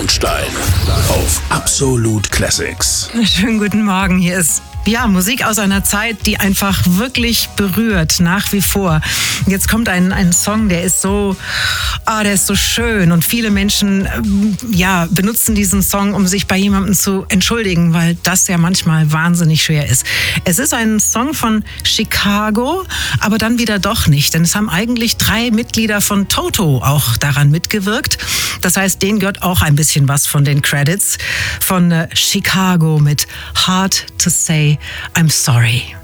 Traunstein auf Absolut Classics. Schönen guten Morgen, hier ist Musik aus einer Zeit, die einfach wirklich berührt, nach wie vor. Jetzt kommt ein Song, der ist so schön und viele Menschen benutzen diesen Song, um sich bei jemandem zu entschuldigen, weil das ja manchmal wahnsinnig schwer ist. Es ist ein Song von Chicago, aber dann wieder doch nicht, denn es haben eigentlich 3 Mitglieder von Toto auch daran mitgewirkt. Das heißt, denen gehört auch ein bisschen was von den Credits von Chicago mit Hard to Say I'm Sorry.